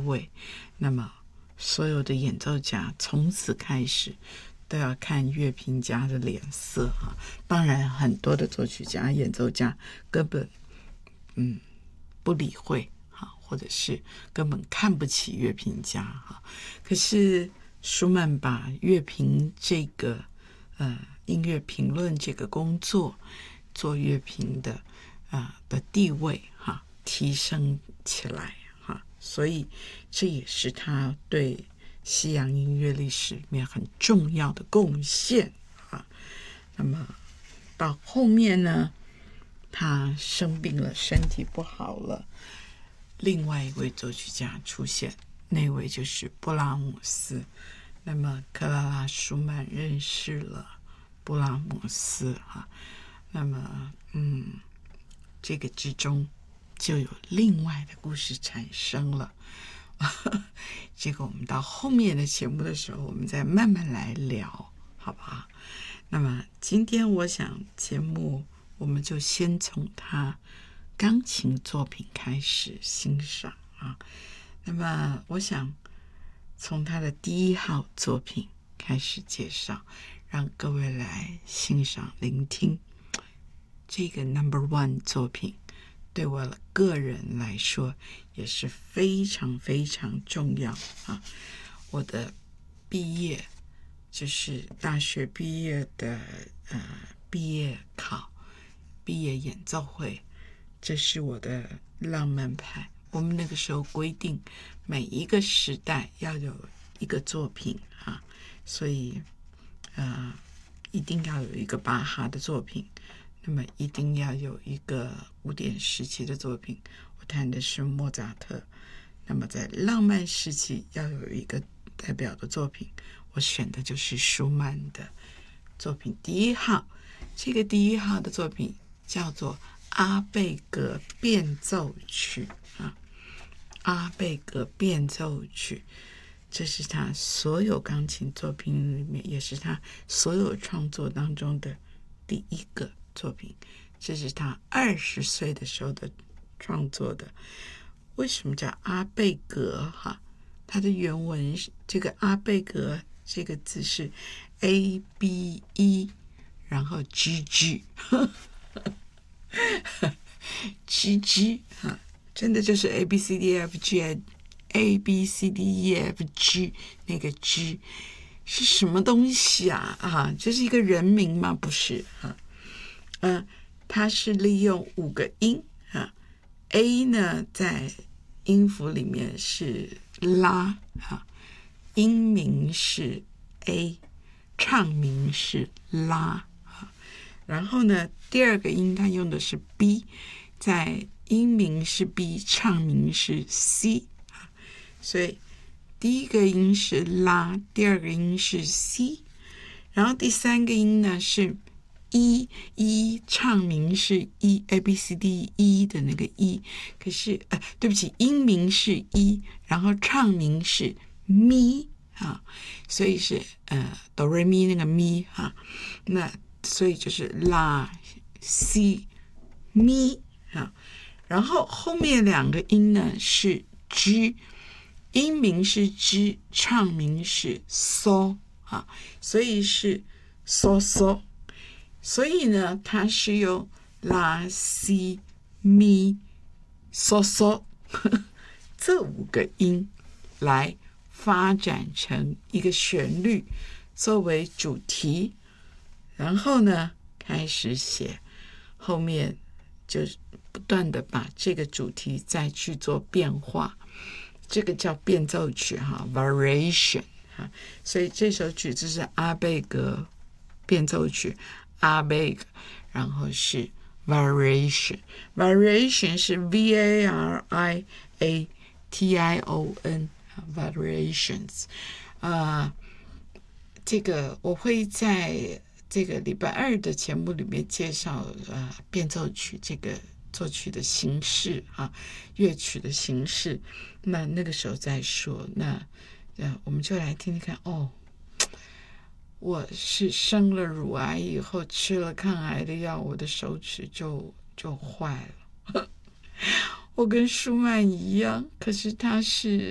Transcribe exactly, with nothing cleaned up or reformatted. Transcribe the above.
位，那么所有的演奏家从此开始都要看乐评家的脸色哈。当然，很多的作曲家、演奏家根本嗯不理会哈，或者是根本看不起乐评家哈。可是舒曼把乐评这个呃音乐评论这个工作，做乐评的啊、呃、的地位哈提升起来哈，所以这也是他对西洋音乐历史里面很重要的贡献啊。那么到后面呢，他生病了，身体不好了，另外一位作曲家出现，那位就是布拉姆斯。那么克拉拉·舒曼认识了布拉姆斯哈，那么嗯，这个之中就有另外的故事产生了。这个我们到后面的节目的时候，我们再慢慢来聊，好不好？那么今天我想节目我们就先从他钢琴作品开始欣赏啊。那么我想从他的第一号作品开始介绍，让各位来欣赏聆听这个 number one 作品。对我个人来说也是非常非常重要啊！我的毕业就是大学毕业的呃毕业考、毕业演奏会，这是我的浪漫派。我们那个时候规定每一个时代要有一个作品啊，所以呃一定要有一个巴哈的作品。那么一定要有一个古典时期的作品，我弹的是莫扎特。那么在浪漫时期要有一个代表的作品，我选的就是舒曼的作品第一号。这个第一号的作品叫做阿贝格变奏曲啊，阿贝格变奏曲，这是他所有钢琴作品里面，也是他所有创作当中的第一个作品。这是他二十岁的时候的创作的。为什么叫阿贝格哈？它的原文这个阿贝格这个字是 A B E 然后 G G G G 哈，真的就是 A B C D E F G A B C D E F G 那个 G 是什么东西啊？啊，这是一个人名吗？不是哈。嗯、呃，它是利用五个音啊 ，A 呢在音符里面是拉啊，音名是 A， 唱名是拉啊。然后呢，第二个音它用的是 B， 在音名是 B， 唱名是 C 啊，所以第一个音是拉，第二个音是 C， 然后第三个音呢是E， E 唱名是 E A B C D E 的那个 E， 可是呃对不起，音名是 E， 然后唱名是咪啊，所以是呃哆来咪那个咪啊，那所以就是拉 C 咪啊，然后后面两个音呢是 G， 音名是 G， 唱名是 So 啊，所以是 So So。所以呢，它是用拉、西、咪、嗦嗦这五个音来发展成一个旋律作为主题，然后呢，开始写，后面就不断的把这个主题再去做变化，这个叫变奏曲哈 ，variation 哈，所以这首曲子是阿贝格变奏曲。阿贝格，然后是 variation， variation 是 V A R I A T I O N variations， 呃，这个我会在这个礼拜二的节目里面介绍呃变奏曲这个作曲的形式啊，乐曲的形式，那那个时候再说，那呃我们就来听听看哦。我是生了乳癌以后吃了抗癌的药，我的手指就就坏了。我跟舒曼一样，可是他是